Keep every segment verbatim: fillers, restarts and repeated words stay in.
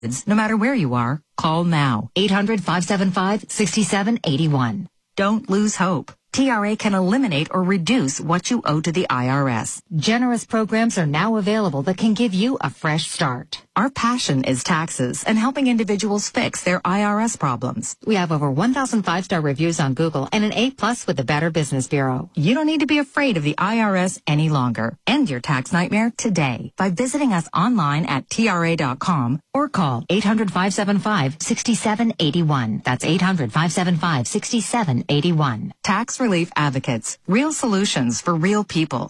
No matter where you are, call now. eight hundred, five seven five, six seven eight one. Don't lose hope. T R A can eliminate or reduce what you owe to the I R S. Generous programs are now available that can give you a fresh start. Our passion is taxes and helping individuals fix their I R S problems. We have over one thousand five-star reviews on Google and an A plus with the Better Business Bureau. You don't need to be afraid of the I R S any longer. End your tax nightmare today by visiting us online at T R A dot com or call eight hundred, five seven five, six seven eight one. That's eight hundred, five seven five, six seven eight one. Tax Relief Advocates. Real solutions for real people.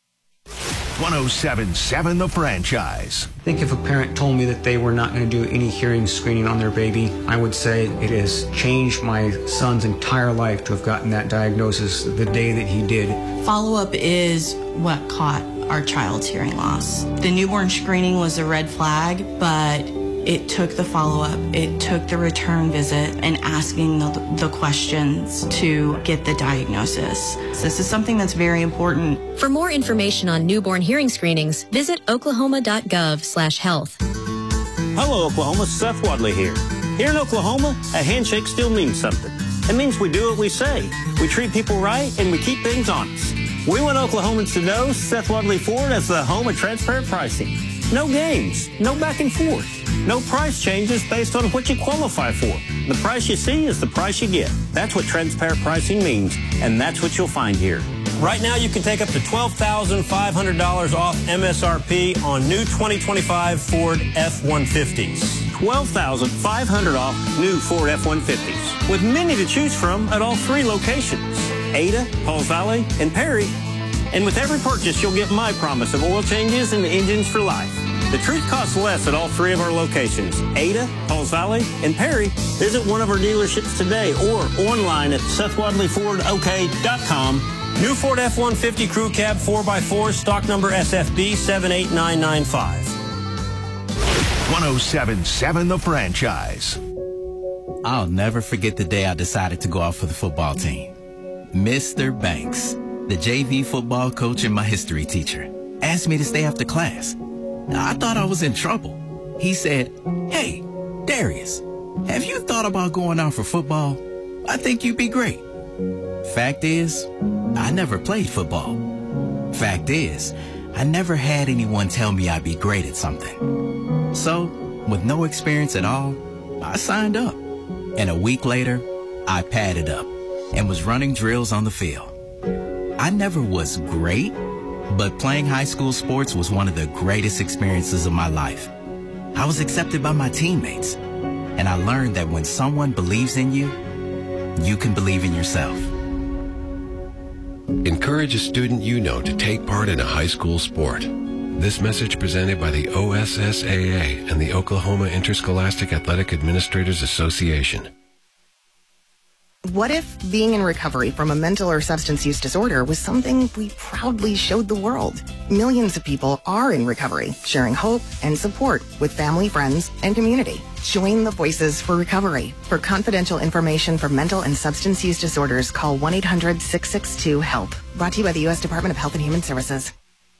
one oh seven point seven The Franchise. I think if a parent told me that they were not going to do any hearing screening on their baby, I would say it has changed my son's entire life to have gotten that diagnosis the day that he did. Follow-up is what caught our child's hearing loss. The newborn screening was a red flag, but it took the follow-up, it took the return visit, and asking the, the questions to get the diagnosis. So this is something that's very important. For more information on newborn hearing screenings, visit oklahoma.gov slash health. Hello, Oklahoma. Seth Wadley here. Here in Oklahoma, a handshake still means something. It means we do what we say. We treat people right, and we keep things honest. We want Oklahomans to know Seth Wadley Ford as the home of transparent pricing. No games, no back and forth. No price changes based on what you qualify for. The price you see is the price you get. That's what transparent pricing means, and that's what you'll find here. Right now, you can take up to twelve thousand five hundred dollars off M S R P on new twenty twenty-five Ford F one fifties. twelve thousand five hundred dollars off new Ford F one fifties, with many to choose from at all three locations, Ada, Pauls Valley, and Perry. And with every purchase, you'll get my promise of oil changes and engines for life. The truth costs less at all three of our locations, Ada, Pauls Valley, and Perry. Visit one of our dealerships today or online at Seth Wadley Ford O K dot com. New Ford F one fifty Crew Cab four by four, stock number S F B seven eight nine nine five. one oh seven point seven The Franchise. I'll never forget the day I decided to go out for the football team. Mister Banks, the J V football coach and my history teacher, asked me to stay after class. I thought I was in trouble. He said, "Hey, Darius, have you thought about going out for football? I think you'd be great." Fact is, I never played football. Fact is, I never had anyone tell me I'd be great at something. So, with no experience at all, I signed up. And a week later, I padded up and was running drills on the field. I never was great, but playing high school sports was one of the greatest experiences of my life. I was accepted by my teammates, and I learned that when someone believes in you, you can believe in yourself. Encourage a student you know to take part in a high school sport. This message presented by the O S S A A and the Oklahoma Interscholastic Athletic Administrators Association. What if being in recovery from a mental or substance use disorder was something we proudly showed the world? Millions of people are in recovery, sharing hope and support with family, friends, and community. Join the Voices for Recovery. For confidential information for mental and substance use disorders, call one eight hundred, six six two, HELP. Brought to you by the U S Department of Health and Human Services.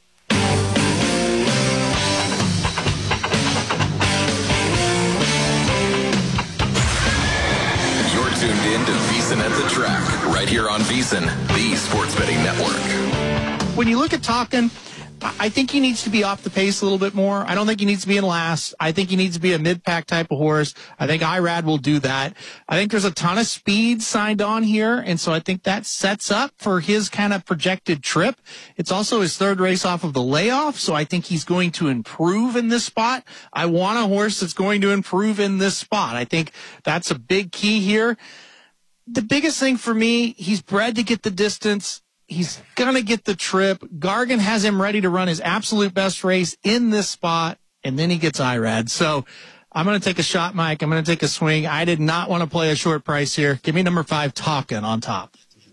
Tuned in to VEASAN at the Track, right here on VEASAN, the Sports Betting Network. When you look at Talkin, I think he needs to be off the pace a little bit more. I don't think he needs to be in last. I think he needs to be a mid-pack type of horse. I think Irad will do that. I think there's a ton of speed signed on here, and so I think that sets up for his kind of projected trip. It's also his third race off of the layoff, so I think he's going to improve in this spot. I want a horse that's going to improve in this spot. I think that's a big key here. The biggest thing for me, he's bred to get the distance. He's going to get the trip. Gargan has him ready to run his absolute best race in this spot, and then he gets Irad. So I'm going to take a shot, Mike. I'm going to take a swing. I did not want to play a short price here. Give me number five, Talkin, on top.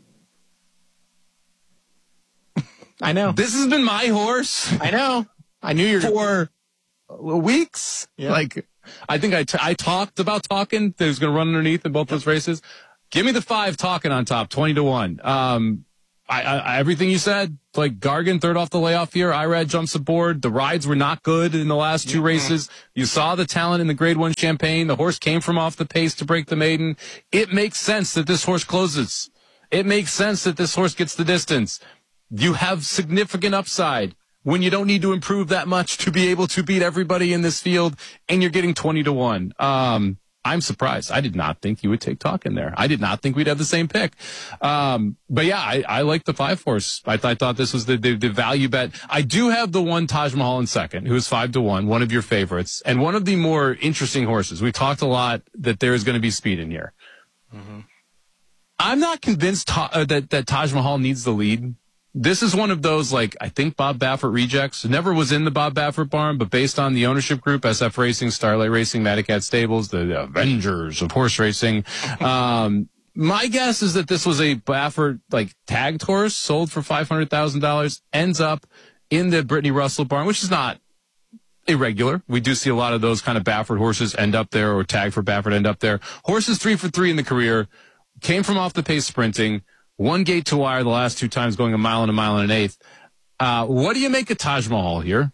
I know. This has been my horse. I know. I knew you were. For weeks. Yeah. Like, I think I, t- I talked about Talkin that he was going to run underneath in both those races. Give me the five Talkin on top, twenty to one. Um, I, I, everything you said, like Gargan, third off the layoff here. Irad jumps aboard. The rides were not good in the last two races. You saw the talent in the grade one Champagne. The horse came from off the pace to break the maiden. It makes sense that this horse closes. It makes sense that this horse gets the distance. You have significant upside when you don't need to improve that much to be able to beat everybody in this field, and you're getting twenty to one. Um, I'm surprised. I did not think you would take Talk in there. I did not think we'd have the same pick. Um, but yeah, I, I like the five horse. I, th- I thought this was the, the, the value bet. I do have the one Taj Mahal in second, who is five to one, one of your favorites, and one of the more interesting horses. We've talked a lot that there is going to be speed in here. Mm-hmm. I'm not convinced ta- uh, that, that Taj Mahal needs the lead. This is one of those, like, I think Bob Baffert rejects. Never was in the Bob Baffert barn, but based on the ownership group, S F Racing, Starlight Racing, Madacat Stables, the Avengers of horse racing. Um, my guess is that this was a Baffert, like, tagged horse, sold for five hundred thousand dollars, ends up in the Brittany Russell barn, which is not irregular. We do see a lot of those kind of Baffert horses end up there, or tagged for Baffert end up there. Horses three for three in the career, came from off the pace sprinting. One gate to wire the last two times, going a mile and a mile and an eighth. Uh, what do you make of Taj Mahal here?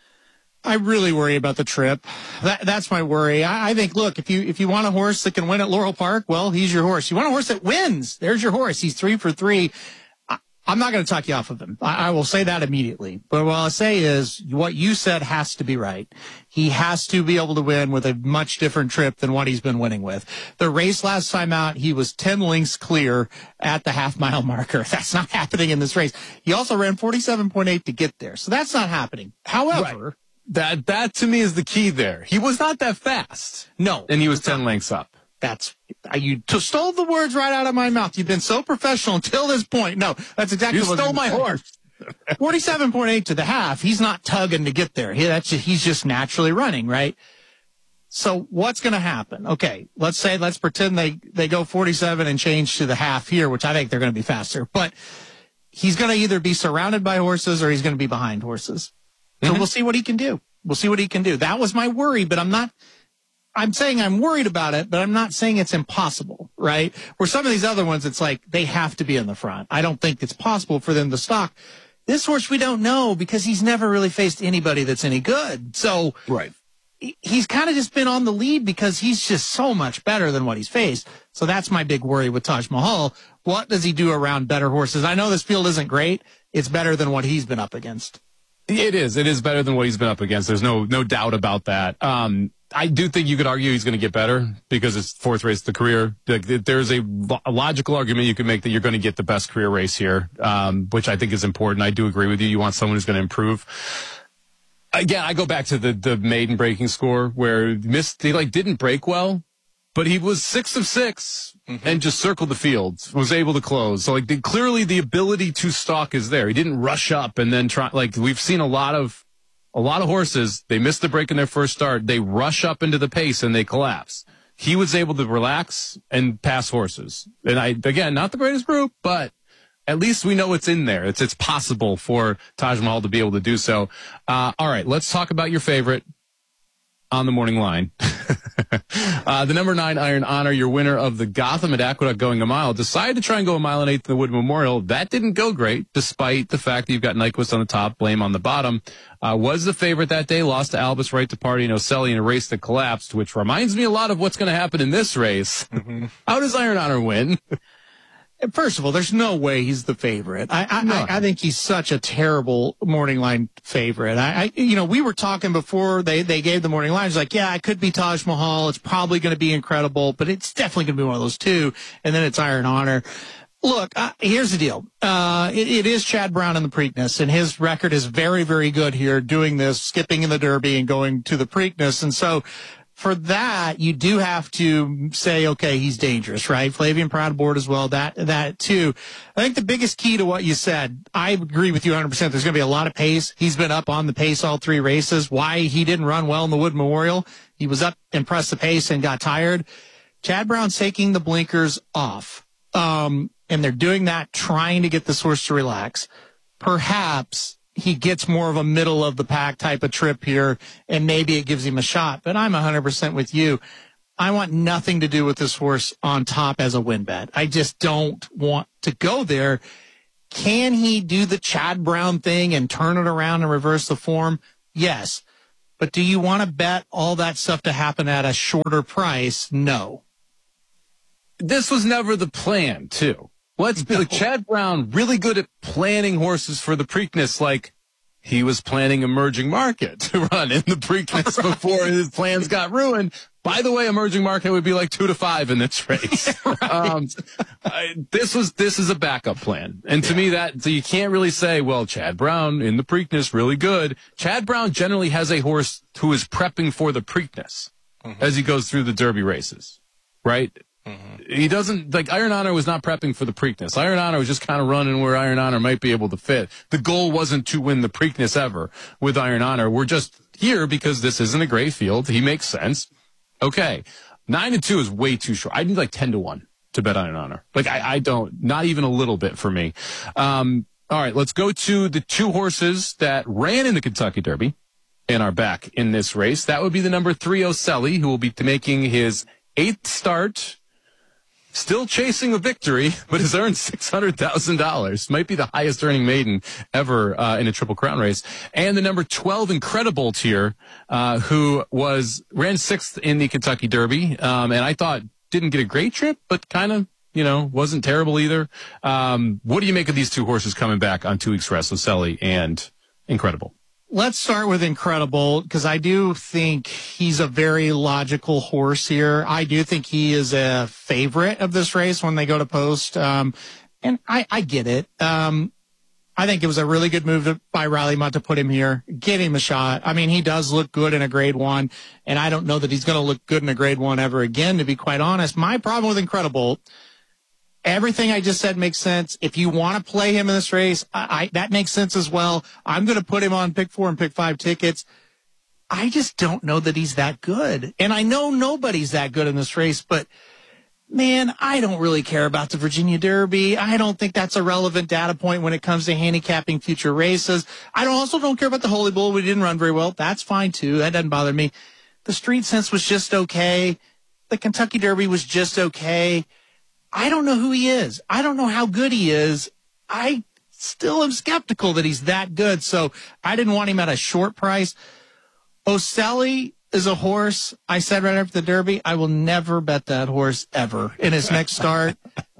I really worry about the trip. That, that's my worry. I, I think, look, if you if you want a horse that can win at Laurel Park, well, he's your horse. You want a horse that wins, there's your horse. He's three for three. I, I'm not going to talk you off of him. I, I will say that immediately. But what I'll say is what you said has to be right. He has to be able to win with a much different trip than what he's been winning with. The race last time out, he was ten lengths clear at the half mile marker. That's not happening in this race. He also ran forty-seven point eight to get there. So that's not happening. However, right. that, that to me is the key there. He was not that fast. No. And he was ten lengths up. That's, you t- stole the words right out of my mouth. You've been so professional until this point. No, that's exactly you what stole my horse. forty-seven point eight to the half. He's not tugging to get there. He, that's just, he's just naturally running, right? So what's going to happen? Okay, let's say, let's pretend they, they go forty-seven and change to the half here, which I think they're going to be faster. But he's going to either be surrounded by horses or he's going to be behind horses. So mm-hmm. we'll see what he can do. We'll see what he can do. That was my worry, but I'm not, I'm saying I'm worried about it, but I'm not saying it's impossible, right? Where some of these other ones, it's like they have to be in the front. I don't think it's possible for them to stock. This horse, we don't know because he's never really faced anybody that's any good. So right. he's kind of just been on the lead because he's just so much better than what he's faced. So that's my big worry with Taj Mahal. What does he do around better horses? I know this field isn't great. It's better than what he's been up against. It is. It is better than what he's been up against. There's no no doubt about that. Um, I do think you could argue he's going to get better because it's fourth race of the career. Like, there's a, a logical argument you can make that you're going to get the best career race here, um, which I think is important. I do agree with you. You want someone who's going to improve. Again, I go back to the, the maiden breaking score where missed, he like didn't break well, but he was six of six mm-hmm. and just circled the field, was able to close. So like the, clearly the ability to stalk is there. He didn't rush up and then try, like we've seen a lot of, A lot of horses, they miss the break in their first start. They rush up into the pace and they collapse. He was able to relax and pass horses. And I, again, not the greatest group, but at least we know it's in there. It's, it's possible for Taj Mahal to be able to do so. Uh, all right, let's talk about your favorite on the morning line. uh, the number nine Iron Honor, your winner of the Gotham at Aqueduct going a mile, decided to try and go a mile and eighth in the Wood Memorial. That didn't go great, despite the fact that you've got Nyquist on the top, Blame on the bottom. Uh, was the favorite that day, lost to Albus Right to Party and Oselli in a race that collapsed, which reminds me a lot of what's going to happen in this race. Mm-hmm. How does Iron Honor win? First of all, there's no way he's the favorite. I I, no. I I think he's such a terrible morning line favorite. I, I you know, we were talking before they, they gave the morning line. It's like, yeah, it could be Taj Mahal. It's probably going to be Incredible, but it's definitely going to be one of those two. And then it's Iron Honor. Look, uh, here's the deal. Uh, it, it is Chad Brown in the Preakness, and his record is very, very good here doing this, skipping in the Derby and going to the Preakness. And so, for that, you do have to say, okay, he's dangerous, right? Flavian Proudboard as well, that, that too. I think the biggest key to what you said, I agree with you one hundred percent. There's going to be a lot of pace. He's been up on the pace all three races. Why he didn't run well in the Wood Memorial, he was up and pressed the pace and got tired. Chad Brown's taking the blinkers off. Um, and they're doing that, trying to get this horse to relax. Perhaps he gets more of a middle of the pack type of trip here, and maybe it gives him a shot. But I'm one hundred percent with you. I want nothing to do with this horse on top as a win bet. I just don't want to go there. Can he do the Chad Brown thing and turn it around and reverse the form? Yes. But do you want to bet all that stuff to happen at a shorter price? No. This was never the plan, too. Let's be like Chad Brown, really good at planning horses for the Preakness, like he was planning Emerging Market to run in the Preakness right. before his plans got ruined. By the way, Emerging Market would be like two to five in this race. right. um, I, this was this is a backup plan, and to yeah. me that so you can't really say, well, Chad Brown in the Preakness really good. Chad Brown generally has a horse who is prepping for the Preakness mm-hmm. as he goes through the Derby races, right? Mm-hmm. He doesn't, like, Iron Honor was not prepping for the Preakness. Iron Honor was just kind of running where Iron Honor might be able to fit. The goal wasn't to win the Preakness ever with Iron Honor. We're just here because this isn't a great field. He makes sense. Okay. Nine to two is way too short. I need like ten to one to bet Iron Honor. Like, I, I don't, not even a little bit for me. Um, all right, let's go to the two horses that ran in the Kentucky Derby and are back in this race. That would be the number three, Oselli, who will be making his eighth start. Still chasing a victory, but has earned six hundred thousand dollars. Might be the highest earning maiden ever uh, in a Triple Crown race. And the number twelve, Incredibolt here, uh, who was ran sixth in the Kentucky Derby, um, and I thought didn't get a great trip, but kind of, you know, wasn't terrible either. Um, what do you make of these two horses coming back on two weeks rest, Oselli and Incredibolt? Let's start with Incredibolt, because I do think he's a very logical horse here. I do think he is a favorite of this race when they go to post. Um, and I, I get it. Um, I think it was a really good move to, by Riley Mutt to put him here, give him a shot. I mean, he does look good in a grade one, and I don't know that he's going to look good in a grade one ever again, to be quite honest. My problem with Incredibolt, everything I just said makes sense. If you want to play him in this race, I, I, that makes sense as well. I'm going to put him on pick four and pick five tickets. I just don't know that he's that good. And I know nobody's that good in this race, but man, I don't really care about the Virginia Derby. I don't think that's a relevant data point when it comes to handicapping future races. I don't, also don't care about the Holy Bull. We didn't run very well. That's fine too. That doesn't bother me. The Street Sense was just okay. The Kentucky Derby was just okay. I don't know who he is. I don't know how good he is. I still am skeptical that he's that good. So I didn't want him at a short price. Oselli is a horse. I said right after the Derby, I will never bet that horse ever in his next start.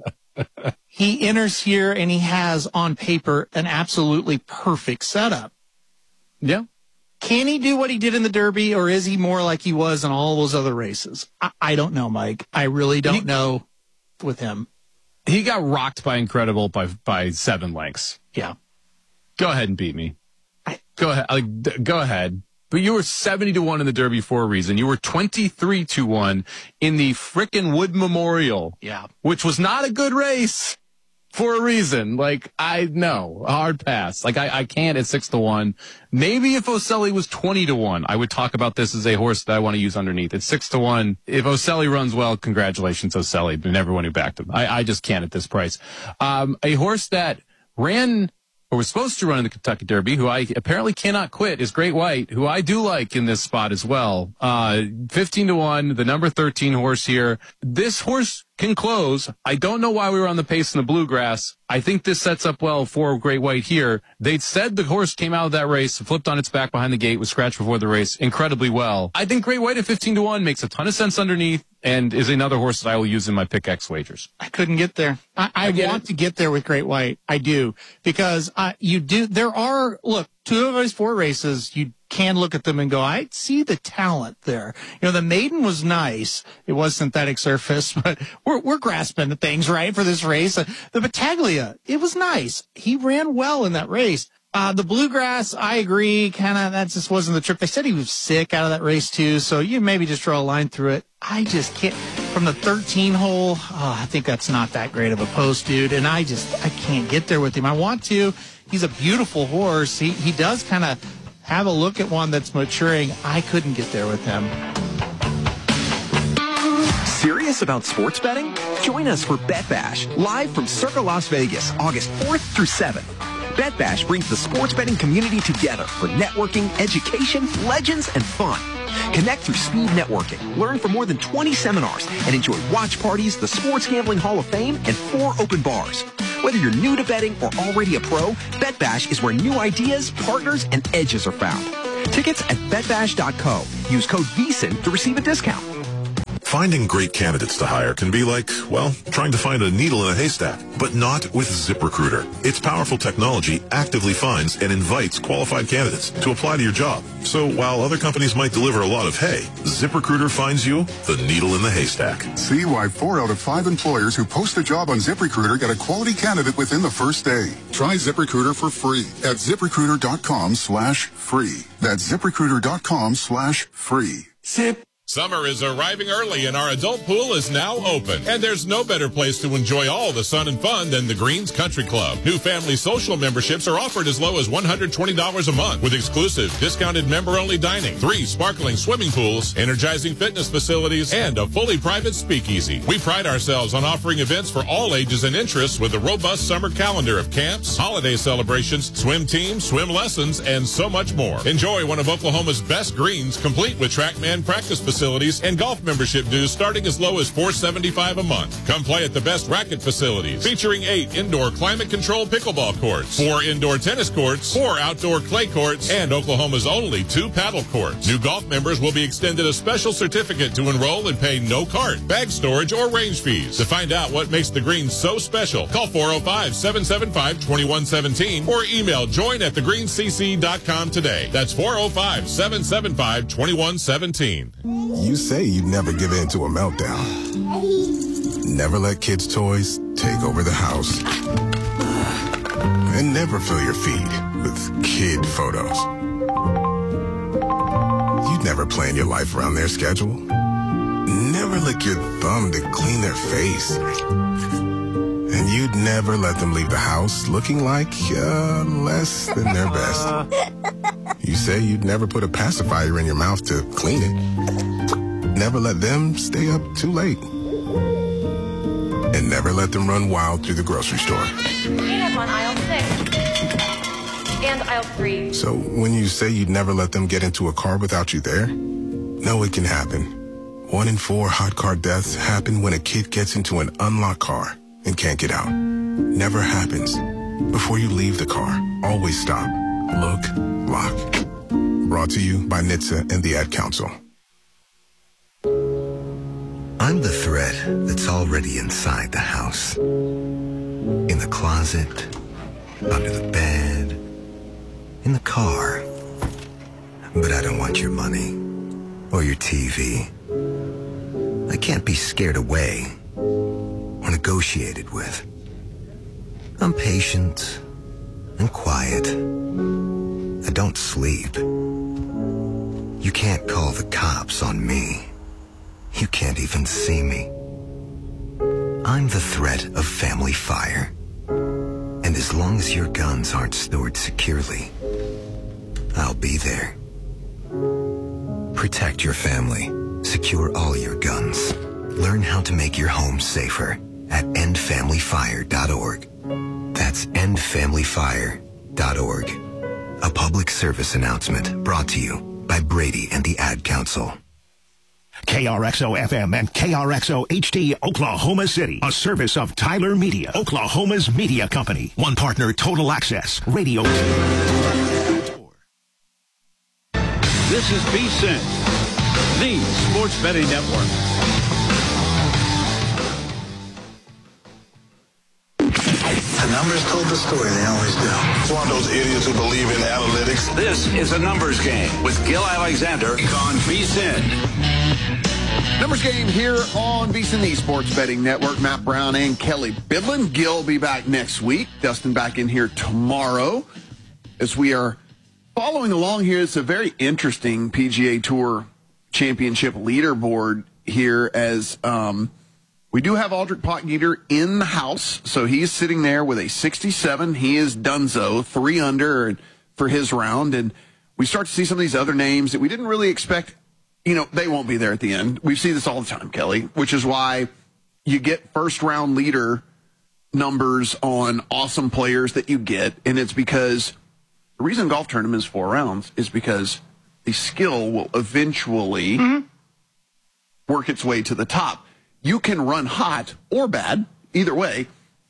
He enters here and he has on paper an absolutely perfect setup. Yeah. Can he do what he did in the Derby, or is he more like he was in all those other races? I, I don't know, Mike. I really don't he- know. With him, he got rocked by Incredibolt by by seven lengths. Yeah, go ahead and beat me. I, go ahead, like, go ahead. But you were seventy to one in the Derby for a reason. You were twenty three to one in the frickin' Wood Memorial. Yeah, which was not a good race for a reason. Like, I know, a hard pass. Like, I, I can't at six to one. Maybe if Oselli was twenty to one, I would talk about this as a horse that I want to use underneath. At six to one, if Oselli runs well, congratulations, Oselli, and everyone who backed him. I, I just can't at this price. Um, a horse that ran, or was supposed to run in the Kentucky Derby, who I apparently cannot quit, is Great White, who I do like in this spot as well. Uh, fifteen to one, the number thirteen horse here. This horse can close. I don't know why we were on the pace in the Bluegrass. I think this sets up well for Great White here. They said the horse came out of that race, flipped on its back behind the gate, was scratched before the race incredibly well. I think Great White at fifteen to one makes a ton of sense underneath and is another horse that I will use in my pick X wagers. I couldn't get there. I, I, I want it. to get there with Great White. I do. Because uh, you do. There are, look, two of those four races, you can look at them and go, I see the talent there. You know, the Maiden was nice. It was synthetic surface, but we're, we're grasping at things, right, for this race. Uh, the Battaglia, it was nice. He ran well in that race. Uh, the Bluegrass, I agree, kind of, that just wasn't the trip. They said he was sick out of that race, too, so you maybe just draw a line through it. I just can't. From the thirteen hole, oh, I think that's not that great of a post, dude, and I just, I can't get there with him. I want to. He's a beautiful horse. He, he does kind of have a look at one that's maturing. I couldn't get there with him. Serious about sports betting? Join us for Bet Bash, live from Circa Las Vegas, August fourth through seventh. Bet Bash brings the sports betting community together for networking, education, legends, and fun. Connect through speed networking, learn from more than twenty seminars, and enjoy watch parties, the Sports Gambling Hall of Fame, and four open bars. Whether you're new to betting or already a pro, BetBash is where new ideas, partners, and edges are found. Tickets at bet bash dot co. Use code VEASAN to receive a discount. Finding great candidates to hire can be like, well, trying to find a needle in a haystack, but not with ZipRecruiter. Its powerful technology actively finds and invites qualified candidates to apply to your job. So while other companies might deliver a lot of hay, ZipRecruiter finds you the needle in the haystack. See why four out of five employers who post a job on ZipRecruiter get a quality candidate within the first day. Try ZipRecruiter for free at ZipRecruiter.com slash free. That's ZipRecruiter.com slash free. Zip. Summer is arriving early and our adult pool is now open. And there's no better place to enjoy all the sun and fun than the Greens Country Club. New family social memberships are offered as low as one hundred twenty dollars a month with exclusive discounted member-only dining, three sparkling swimming pools, energizing fitness facilities, and a fully private speakeasy. We pride ourselves on offering events for all ages and interests with a robust summer calendar of camps, holiday celebrations, swim teams, swim lessons, and so much more. Enjoy one of Oklahoma's best greens, complete with TrackMan practice facilities and golf membership dues starting as low as four hundred seventy-five dollars a month. Come play at the best racket facilities, featuring eight indoor climate-controlled pickleball courts, four indoor tennis courts, four outdoor clay courts, and Oklahoma's only two paddle courts. New golf members will be extended a special certificate to enroll and pay no cart, bag storage, or range fees. To find out what makes the Greens so special, call four oh five, seven seven five, two one one seven or email join at the greens c c dot com today. That's four oh five, seven seven five, two one one seven. You say you'd never give in to a meltdown. Never let kids' toys take over the house. And never fill your feed with kid photos. You'd never plan your life around their schedule. Never lick your thumb to clean their face. And you'd never let them leave the house looking like uh, less than their best. You say you'd never put a pacifier in your mouth to clean it. Never let them stay up too late. And never let them run wild through the grocery store. We have on aisle six and aisle three. So when you say you'd never let them get into a car without you there, no, it can happen. One in four hot car deaths happen when a kid gets into an unlocked car and can't get out. Never happens. Before you leave the car, always stop, look, lock. Brought to you by N H T S A and the Ad Council. I'm the thread that's already inside the house. In the closet, under the bed, in the car. But I don't want your money or your T V. I can't be scared away or negotiated with. I'm patient and quiet. I don't sleep. You can't call the cops on me. You can't even see me. I'm the threat of family fire. And as long as your guns aren't stored securely, I'll be there. Protect your family. Secure all your guns. Learn how to make your home safer at end family fire dot org. That's end family fire dot org. A public service announcement brought to you by Brady and the Ad Council. K R X O F M and K R X O H D Oklahoma City, a service of Tyler Media, Oklahoma's media company. One partner, Total Access, Radio. This is VSiN, the Sports Betting Network. The numbers told the story. They always do. It's one of those idiots who believe in analytics. This is a numbers game with Gil Alexander on VSiN. Numbers game here on VSiN, the Sports Betting Network. Matt Brown and Kelly Bidlin. Gil will be back next week. Dustin back in here tomorrow. As we are following along here, it's a very interesting P G A Tour Championship leaderboard here as um, we do have Aldrich Potgieter in the house. So he's sitting there with a sixty-seven. He is donezo, three under for his round. And we start to see some of these other names that we didn't really expect. You know, they won't be there at the end. We see this all the time, Kelly, which is why you get first-round leader numbers on awesome players that you get, and it's because the reason golf tournament is four rounds is because the skill will eventually mm-hmm. work its way to the top. You can run hot or bad, either way,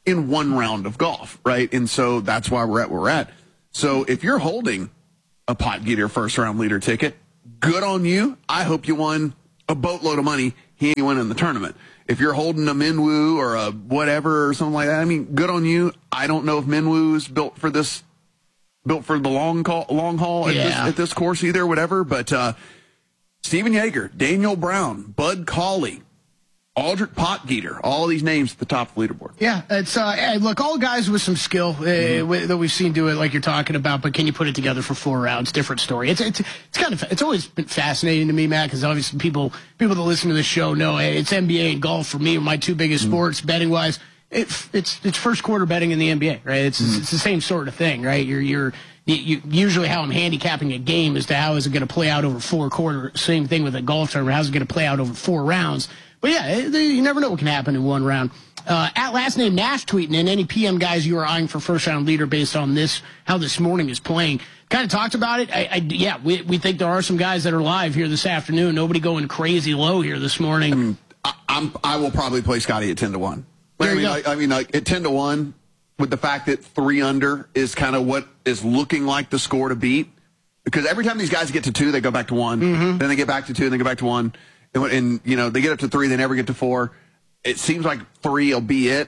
in one round of golf, right? And so that's why we're at where we're at. So if you're holding a Potgieter first round leader ticket, good on you. I hope you won a boatload of money. He ain't winning the tournament. If you're holding a Minwoo or a whatever or something like that, I mean, good on you. I don't know if Minwoo is built for this, built for the long call, long haul at, yeah. this, at this course either, whatever. But uh, Steven Yeager, Daniel Brown, Bud Cauley, Aldrich Potgieter, all these names at the top of the leaderboard. Yeah, it's uh, hey, look, all guys with some skill uh, mm-hmm. w- that we've seen do it, like you're talking about. But can you put it together for four rounds? Different story. It's it's it's kind of it's always been fascinating to me, Matt, because obviously people people that listen to the show know hey, it's N B A and golf for me, my two biggest mm-hmm. sports betting wise. It, it's it's first quarter betting in the N B A, right? It's mm-hmm. it's the same sort of thing, right? You're you're you, usually how I'm handicapping a game is to how is it going to play out over four quarters. Same thing with a golf tournament. How's it going to play out over four rounds? But yeah, you never know what can happen in one round. Uh, at last name Nash tweeting in any P M guys you are eyeing for first round leader based on this, how this morning is playing. Kind of talked about it. I, I, yeah, we, we think there are some guys that are live here this afternoon. Nobody going crazy low here this morning. I mean, I, I'm, I will probably play Scotty at ten to one. There I you mean, go. like, I mean, like at ten to one, with the fact that three under is kind of what is looking like the score to beat. Because every time these guys get to two, they go back to one. Mm-hmm. Then they get back to two, and they go back to one. And, and, you know, they get up to three, they never get to four. It seems like three will be it.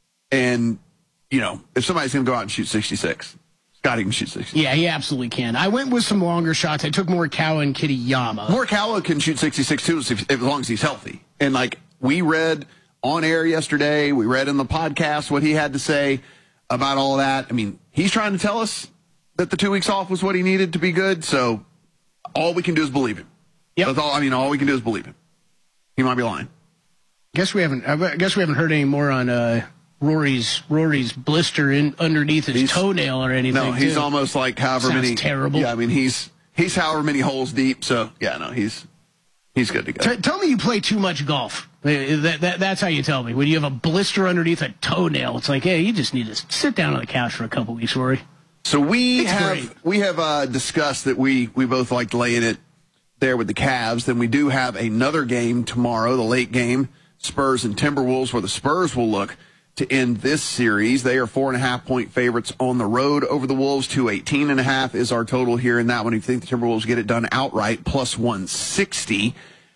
And, you know, if somebody's going to go out and shoot sixty-six, Scotty can shoot sixty-six. Yeah, he absolutely can. I went with some longer shots. I took Morikawa and Kitayama. Morikawa can shoot sixty-six, too, if, as long as he's healthy. And, like, we read on air yesterday, we read in the podcast what he had to say about all of that. I mean, he's trying to tell us that the two weeks off was what he needed to be good. So all we can do is believe him. Yep. That's all. I mean, all we can do is believe him. He might be lying. Guess we haven't. I guess we haven't heard any more on uh, Rory's Rory's blister in underneath his He's, toenail or anything. No, he's too. almost like however Sounds many. terrible. Yeah, I mean he's he's however many holes deep. So yeah, no, he's he's good to go. T- tell me you play too much golf. That, that, that's how you tell me. When you have a blister underneath a toenail, it's like, hey, you just need to sit down on the couch for a couple weeks, Rory. So we it's have great. we have uh, discussed that we we both liked laying it there with the Cavs. Then we do have another game tomorrow, the late game, Spurs and Timberwolves, where the Spurs will look to end this series. They are four and a half point favorites on the road over the Wolves. two eighteen and a half is our total here in that one. If you think the Timberwolves get it done outright, plus one sixty.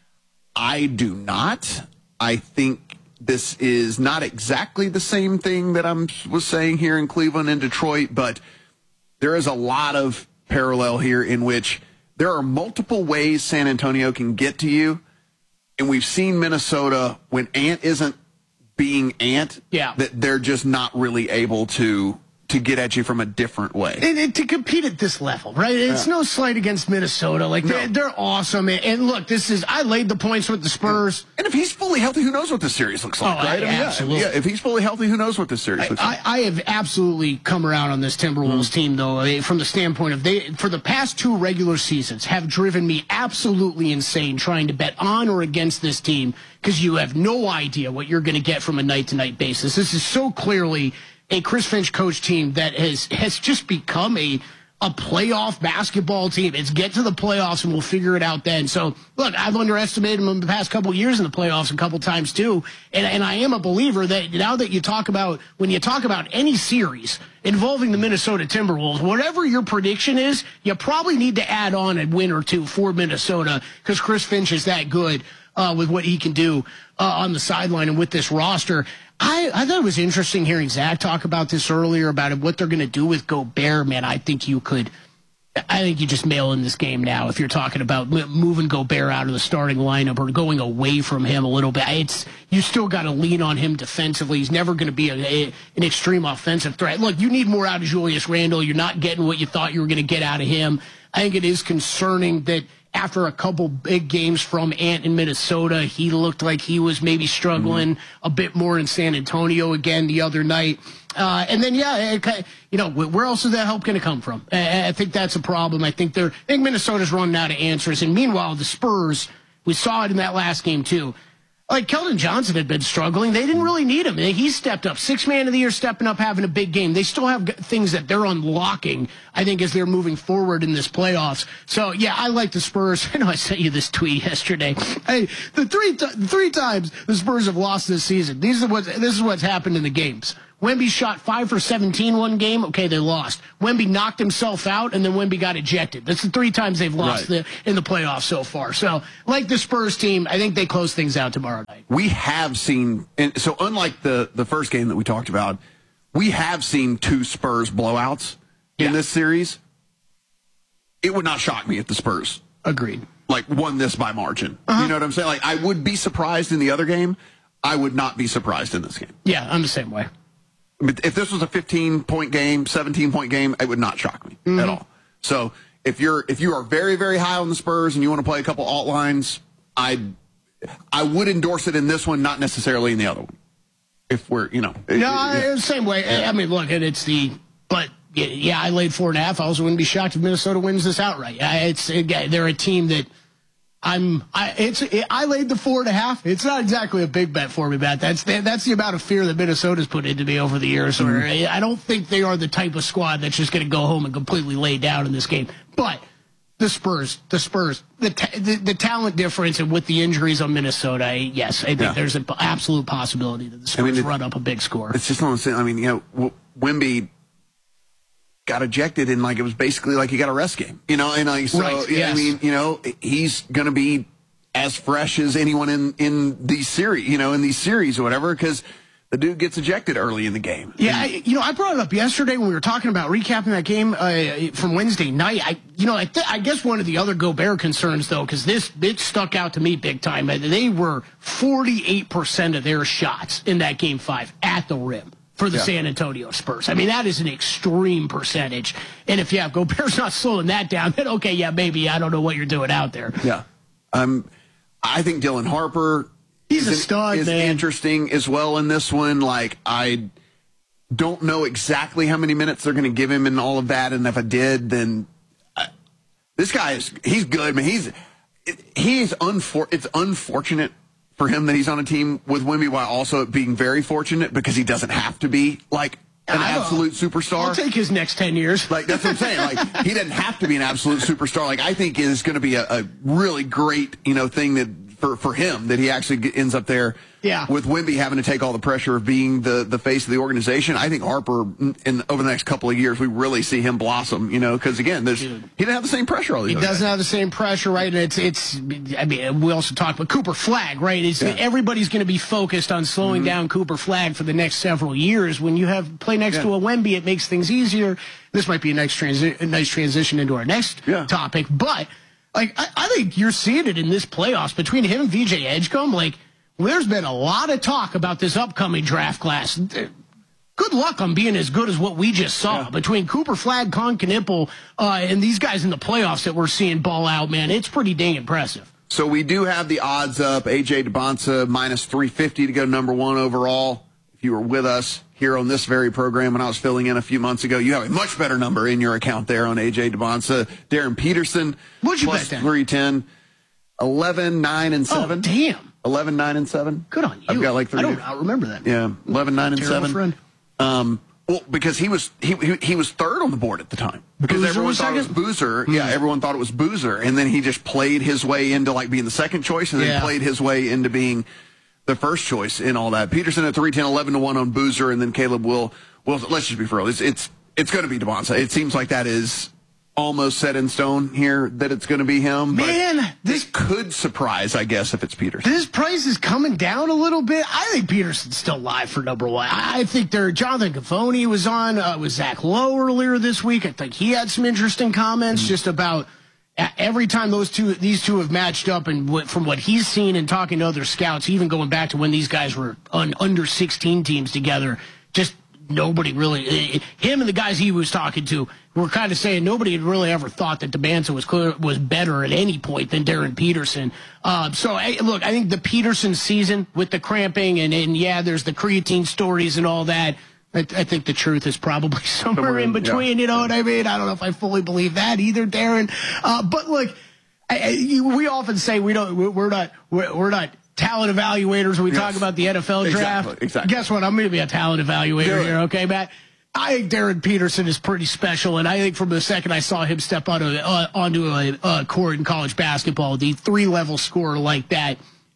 I do not. I think this is not exactly the same thing that I was saying here in Cleveland and Detroit, but there is a lot of parallel here in which there are multiple ways San Antonio can get to you. And we've seen Minnesota, when Ant isn't being Ant, yeah. that they're just not really able to to get at you from a different way. And, and to compete at this level, right? It's yeah. no slight against Minnesota. Like, no. they're, they're awesome. And, and look, this is, I laid the points with the Spurs. And if he's fully healthy, who knows what this series looks like, oh, right? I, I mean, absolutely. Yeah, yeah, if he's fully healthy, who knows what this series I, looks like. I, I have absolutely come around on this Timberwolves mm. team, though, I mean, from the standpoint of they, for the past two regular seasons, have driven me absolutely insane trying to bet on or against this team because you have no idea what you're going to get from a night-to-night basis. This is so clearly a Chris Finch coach team that has has just become a a playoff basketball team. It's get to the playoffs and we'll figure it out then. So, look, I've underestimated them in the past couple of years in the playoffs a couple times too. And, and I am a believer that now that you talk about, when you talk about any series involving the Minnesota Timberwolves, whatever your prediction is, you probably need to add on a win or two for Minnesota because Chris Finch is that good uh, with what he can do uh, on the sideline and with this roster. I, I thought it was interesting hearing Zach talk about this earlier about what they're going to do with Gobert. Man, I think you could, I think you just mail in this game now if you're talking about moving Gobert out of the starting lineup or going away from him a little bit. It's you still got to lean on him defensively. He's never going to be a, a, an extreme offensive threat. Look, you need more out of Julius Randle. You're not getting what you thought you were going to get out of him. I think it is concerning that after a couple big games from Ant in Minnesota, he looked like he was maybe struggling mm-hmm. a bit more in San Antonio again the other night. Uh, and then, yeah, it, you know, where else is that help going to come from? I, I think that's a problem. I think they're, I think Minnesota's running out of answers. And meanwhile, the Spurs, we saw it in that last game too. Like, Keldon Johnson had been struggling. They didn't really need him. He stepped up. Six man of the year, stepping up, having a big game. They still have things that they're unlocking, I think, as they're moving forward in this playoffs. So, yeah, I like the Spurs. I know I sent you this tweet yesterday. Hey, the three t- three times the Spurs have lost this season, these are what, this is what's happened in the games. Wemby shot five for seventeen one game. Okay, they lost. Wemby knocked himself out, and then Wemby got ejected. That's the three times they've lost Right. the, in the playoffs so far. So, like the Spurs team, I think they close things out tomorrow night. We have seen, and so unlike the, the first game that we talked about, we have seen two Spurs blowouts in this series. It would not shock me if the Spurs agreed, like won this by margin. Uh-huh. You know what I'm saying? Like I would be surprised in the other game. I would not be surprised in this game. Yeah, I'm the same way. But if this was a fifteen point game, seventeen point game, it would not shock me Mm-hmm. at all. So if you're if you are very very high on the Spurs and you want to play a couple alt lines, I I would endorse it in this one, not necessarily in the other one. If we're you know No, it- I- same way. I mean, look, and it's the but yeah, yeah, I laid four and a half. I also wouldn't be shocked if Minnesota wins this outright. I, it's it, they're a team that I'm. I it's it, I laid the four and a half. It's not exactly a big bet for me, Matt. That's the, that's the amount of fear that Minnesota's put into me over the years. Where Mm-hmm. I don't think they are the type of squad that's just going to go home and completely lay down in this game. But the Spurs, the Spurs, the ta- the, the talent difference, and with the injuries on Minnesota, I, yes, I think Yeah. there's an absolute possibility that the Spurs I mean, it- run up a big score. It's just not the same. I mean, you know, W- Wemby got ejected and like it was basically like he got a rest game, you know, and like so. Right, yeah, yes. I mean, you know, he's going to be as fresh as anyone in in these series, you know, in these series or whatever, because the dude gets ejected early in the game. Yeah, I, you know, I brought it up yesterday when we were talking about recapping that game uh, from Wednesday night. I, you know, I, th- I guess one of the other Gobert concerns, though, because this it stuck out to me big time. uh, They were forty-eight percent of their shots in that game five at the rim for the Yeah. San Antonio Spurs. I mean, that is an extreme percentage. And if yeah, Gobert's not slowing that down, then okay, yeah, maybe I don't know what you're doing out there. Yeah, um, I think Dylan Harper. He's a is, stud, is man. interesting as well in this one. Like I don't know exactly how many minutes they're going to give him and all of that, and if I did, then I, this guy is he's good, man. He's he's unfor- It's unfortunate for him that he's on a team with Wemby, while also it being very fortunate because he doesn't have to be like an I don't- absolute superstar. I'll take his next ten years. Like that's what I'm saying. Like he doesn't have to be an absolute superstar. Like I think is going to be a, a really great, you know, thing that for for him that he actually get, ends up there. Yeah. With Wemby having to take all the pressure of being the the face of the organization, I think Harper in, in over the next couple of years we really see him blossom. You know, because again, there's he didn't have the same pressure all these He other doesn't guys. have the same pressure, right? And it's, it's, I mean, we also talked about Cooper Flag, right? It's, Yeah. everybody's going to be focused on slowing Mhm. down Cooper Flag for the next several years. When you have play next Yeah. to a Wemby, it makes things easier. This might be a nice, transi- a nice transition into our next Yeah. topic, but like, I, I think you're seeing it in this playoffs between him and V J Edgecombe. Like, there's been a lot of talk about this upcoming draft class. Good luck on being as good as what we just saw Yeah. between Cooper Flag, Con Knipple, uh, and these guys in the playoffs that we're seeing ball out, man. It's pretty dang impressive. So we do have the odds up. A J DeBonsa minus three fifty to go number one overall. If you were with us here on this very program when I was filling in a few months ago, you have a much better number in your account there on A J DeBonsa. Darren Peterson, What'd you plus bet then? three ten. eleven, nine, and seven. Oh, damn. eleven, nine, and seven. Good on you. I've got like three. I don't I remember that. Yeah, eleven, nine, and Terrible seven. friend. Um, well, because he was he, he he was third on the board at the time because Boozer everyone was thought it was second? Boozer. Yeah, everyone thought it was Boozer, and then he just played his way into like being the second choice, and then Yeah. played his way into being the first choice in all that. Peterson at three ten, eleven to one on Boozer, and then Caleb will. Well, let's just be for real. It's it's it's going to be DeBonsa. It seems like that is almost set in stone here that it's going to be him. but Man, this could surprise, I guess, if it's Peterson. This price is coming down a little bit. I think Peterson's still live for number one. I I think there. Jonathan Cavoni was on uh, with Zach Lowe earlier this week. I think he had some interesting comments Mm-hmm. just about uh, every time those two, these two have matched up, and what, from what he's seen and talking to other scouts, even going back to when these guys were on under sixteen teams together, just nobody really, eh, him and the guys he was talking to were kind of saying nobody had really ever thought that DeBanza was clear, was better at any point than Darren Peterson. Uh, so, eh, look, I think the Peterson season with the cramping and, and yeah, there's the creatine stories and all that. I, I think the truth is probably somewhere, Somewhere in in- between. yeah. You know what I mean? I don't know if I fully believe that either, Darren. Uh, but look, I, I, you, we often say we don't, we're not, we're, we're not talent evaluators when we Yes. talk about the N F L draft. Exactly, exactly. Guess what? I'm going to be a talent evaluator Do it. here, okay, Matt? I think Darren Peterson is pretty special, and I think from the second I saw him step onto, uh, onto a uh, court in college basketball, the three-level scorer like that,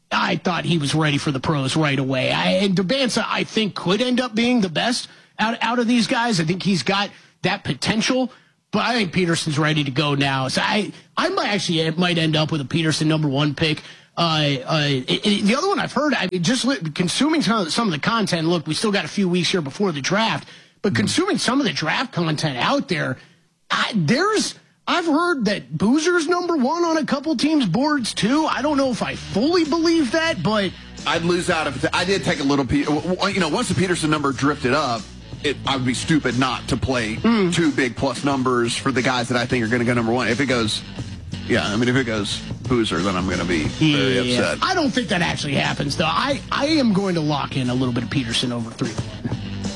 I thought he was ready for the pros right away. I, and Dabansa, I think, could end up being the best out, out of these guys. I think he's got that potential, but I think Peterson's ready to go now. So I, I might actually it might end up with a Peterson number one pick. Uh, uh, it, it, the other one I've heard, I mean, just li- consuming some of, some of the content. Look, we still got a few weeks here before the draft, but consuming some of the draft content out there, I, there's, I've heard that Boozer's number one on a couple teams' boards too. I don't know if I fully believe that, but I'd lose out if I did take a little. You know, once the Peterson number drifted up, it, I would be stupid not to play mm. two big plus numbers for the guys that I think are going to go number one. If it goes. Yeah, I mean, if it goes Boozer, then I'm going to be very yeah. upset. I don't think that actually happens, though. I, I am going to lock in a little bit of Peterson over three to one.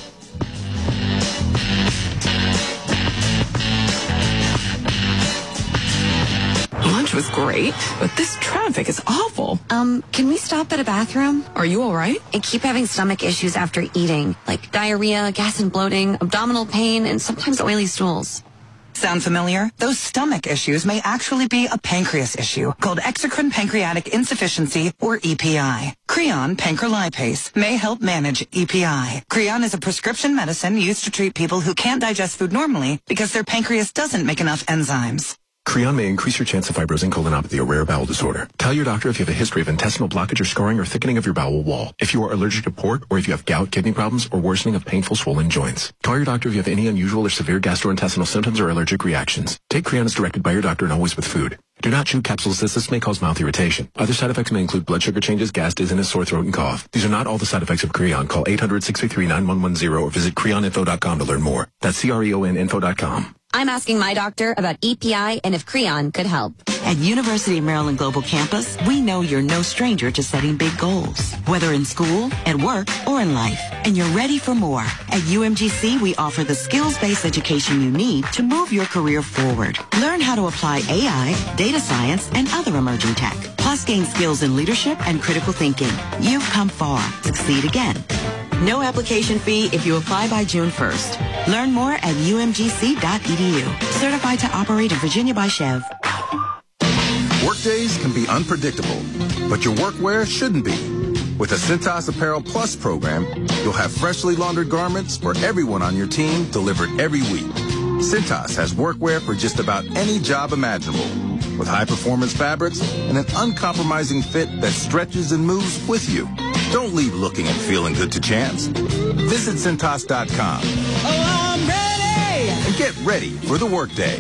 Lunch was great, but this traffic is awful. Um, can we stop at a bathroom? Are you all right? I keep having stomach issues after eating, like diarrhea, gas and bloating, abdominal pain, and sometimes oily stools. Sound familiar? Those stomach issues may actually be a pancreas issue called exocrine pancreatic insufficiency, or E P I. Creon pancrelipase may help manage E P I. Creon is a prescription medicine used to treat people who can't digest food normally because their pancreas doesn't make enough enzymes. Creon may increase your chance of fibrosing colonopathy, a rare bowel disorder. Tell your doctor if you have a history of intestinal blockage or scarring or thickening of your bowel wall, if you are allergic to pork, or if you have gout, kidney problems, or worsening of painful swollen joints. Call your doctor if you have any unusual or severe gastrointestinal symptoms or allergic reactions. Take Creon as directed by your doctor and always with food. Do not chew capsules as this may cause mouth irritation. Other side effects may include blood sugar changes, gas, dizziness, sore throat, and cough. These are not all the side effects of Creon. Call eight hundred, six three three, nine one one zero or visit creon info dot com to learn more. That's C R E O N info dot com. I'm asking my doctor about E P I and if Creon could help. At University of Maryland Global Campus, we know you're no stranger to setting big goals, whether in school, at work, or in life. And you're ready for more. At U M G C, we offer the skills-based education you need to move your career forward. Learn how to apply A I, data science, and other emerging tech. Plus gain skills in leadership and critical thinking. You've come far. Succeed again. No application fee if you apply by June first. Learn more at U M G C dot E D U. Certified to operate in Virginia by Chev. Workdays can be unpredictable, but your workwear shouldn't be. With the Cintas Apparel Plus program, you'll have freshly laundered garments for everyone on your team delivered every week. Cintas has workwear for just about any job imaginable, with high-performance fabrics and an uncompromising fit that stretches and moves with you. Don't leave looking and feeling good to chance. Visit Cintas dot com. Oh, I'm ready! And get ready for the workday.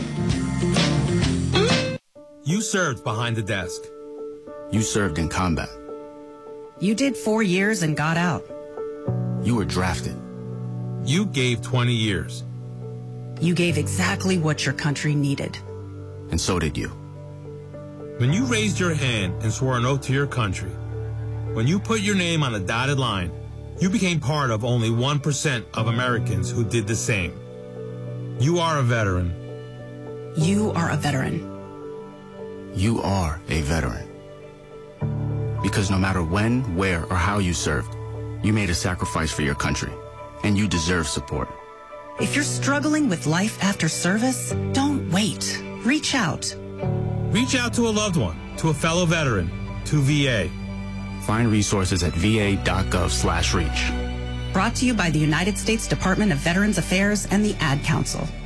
You served behind the desk. You served in combat. You did four years and got out. You were drafted. You gave twenty years. You gave exactly what your country needed. And so did you. When you raised your hand and swore an oath to your country, when you put your name on a dotted line, you became part of only one percent of Americans who did the same. You are a veteran. You are a veteran. You are a veteran. Because no matter when, where, or how you served, you made a sacrifice for your country, and you deserve support. If you're struggling with life after service, don't wait. Reach out. Reach out to a loved one, to a fellow veteran, to V A. Find resources at V A dot gov slash reach. Brought to you by the United States Department of Veterans Affairs and the Ad Council.